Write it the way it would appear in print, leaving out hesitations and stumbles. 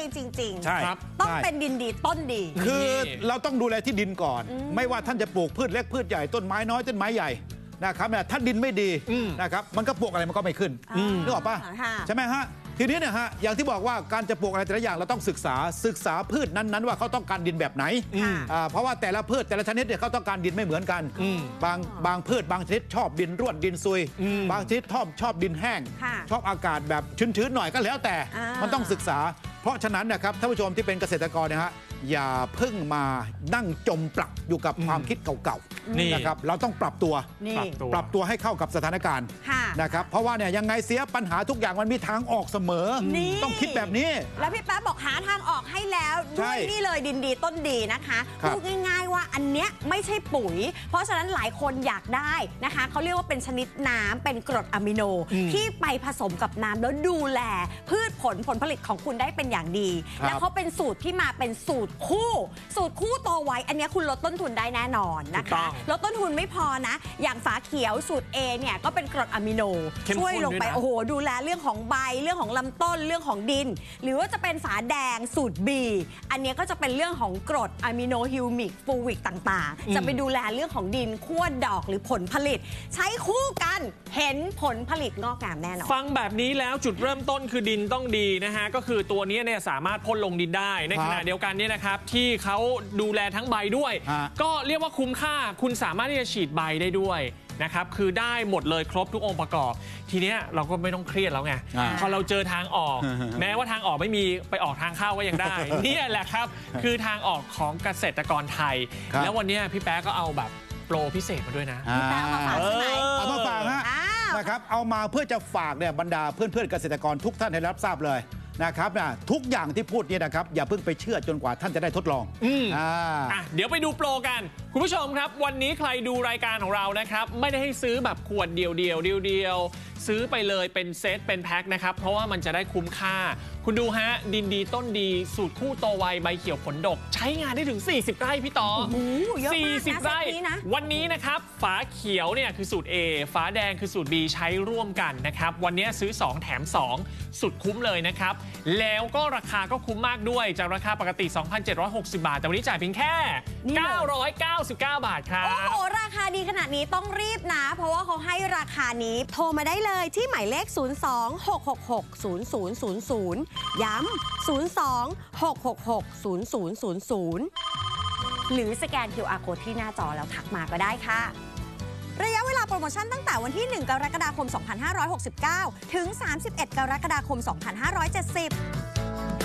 จริงๆใช่ต้องเป็นดินดีต้นดีคือเราต้องดูแลที่ดินก่อนไม่ว่าท่านจะปลูกพืชเล็กพืชใหญ่ต้นไม้น้อยต้นไม้ใหญ่นะครับถ้าดินไม่ดีนะครับมันก็ปลูกอะไรมันก็ไม่ขึ้นนึกออกป่ะใช่ไหมฮะทีนี้เนี่ยฮะอย่างที่บอกว่าการจะปลูกอะไรแต่ละอย่างเราต้องศึกษาพืชนั้นๆว่าเขาต้องการดินแบบไหนเพราะว่าแต่ละพืชแต่ละชนิดเนี่ยเขาต้องการดินไม่เหมือนกันบางพืชบางชนิดชอบดินร่วนดินซุยบางชนิดชอบดินแห้งชอบอากาศแบบชื้นๆหน่อยก็แล้วแต่มันต้องศึกษาเพราะฉะนั้นนะครับท่านผู้ชมที่เป็นเกษตรกรนะฮะอย่าเพิ่งมานั่งจมปลักอยู่กับความคิดเก่าๆนะครับเราต้องปรับตัวให้เข้ากับสถานการณ์นะครับเพราะว่าเนี่ยยังไงเสียปัญหาทุกอย่างมันมีทางออกเสมอต้องคิดแบบนี้แล้วพี่แป๊บบอกหาทางออกให้แล้วด้วยนี่เลยดินดีต้นดีนะคะพูดง่ายๆว่าอันเนี้ยไม่ใช่ปุ๋ยเพราะฉะนั้นหลายคนอยากได้นะคะเขาเรียกว่าเป็นชนิดน้ำเป็นกรดอะมิโนที่ไปผสมกับน้ำแล้วดูแลพืชผลผลิตของคุณได้เป็นอย่างดีแล้วเขาเป็นสูตรที่มาเป็นสูตรคู่โตไว้อันนี้คุณลดต้นทุนได้แน่นอนนะคะลดต้นทุนไม่พอนะอย่างฝาเขียวสูตร A เนี่ยก็เป็นกรดอะมิโนช่วยลงไปโอ้โหดูแลเรื่องของใบเรื่องของลำต้นเรื่องของดินหรือว่าจะเป็นฝาแดงสูตร B อันนี้ก็จะเป็นเรื่องของกรดอะมิโนฮิวมิกฟูวิกต่างๆจะไปดูแลเรื่องของดินขั้วดอกหรือผลผลิตใช้คู่กันเห็นผลผลิตงอกงามแน่นอนฟังแบบนี้แล้วจุดเริ่มต้นคือดินต้องดีนะฮะก็คือตัวนี้เนี่ยสามารถพ่นลงดินได้ในขณะเดียวกันเนี่ยนะครับที่เขาดูแลทั้งใบด้วยก็เรียกว่าคุ้มค่าคุณสามารถที่จะฉีดใบได้ด้วยนะครับคือได้หมดเลยครบทุกองค์ประกอบทีเนี้ยเราก็ไม่ต้องเครียดแล้วไงพอเราเจอทางออกแม้ว่าทางออกไม่มีไปออกทางเข้าก็ยังได้นี่แหละครับคือทางออกของเกษตรกรไทยแล้ววันนี้พี่แป๊ะก็เอาแบบโปรพิเศษมาด้วยนะพี่แป๊ะมาฝากใช่ไหมเอามาฝากฮะนะครับเอามาเพื่อจะฝากเนี่ยบรรดาเพื่อนๆเกษตรกรทุกท่านให้รับทราบเลยนะครับทุกอย่างที่พูดเนี่ยนะครับอย่าเพิ่งไปเชื่อจนกว่าท่านจะได้ทดลองเดี๋ยวไปดูโปรกันคุณผู้ชมครับวันนี้ใครดูรายการของเรานะครับไม่ได้ให้ซื้อแบบขวดเดียวซื้อไปเลยเป็นเซตเป็นแพ็คนะครับเพราะว่ามันจะได้คุ้มค่าคุณดูฮะดินดีต้นดีสูตรคู่โตไวใบเขียวผลดกใช้งานได้ถึง40 ไร่พี่ต่อ40 ไร่วันนี้นะครับฝาเขียวเนี่ยคือสูตร A ฝาแดงคือสูตร B ใช้ร่วมกันนะครับวันนี้ซื้อ2แถม2สุดคุ้มเลยนะครับแล้วก็ราคาก็คุ้มมากด้วยจากราคาปกติ 2,760 บาทแต่วันนี้จ่ายเพียงแค่999 บาทครับโอ้โหราคาดีขนาดนี้ต้องรีบนะเพราะว่าเขาให้ราคานี้โทรมาได้เลยที่หมายเลข02-666-0000ย้ำ02-666-0000หรือสแกน QR Code ที่หน้าจอแล้วทักมาก็ได้ค่ะระยะเวลาโปรโมชั่นตั้งแต่วันที่1 กรกฎาคม 2569 ถึง 31 กรกฎาคม 2570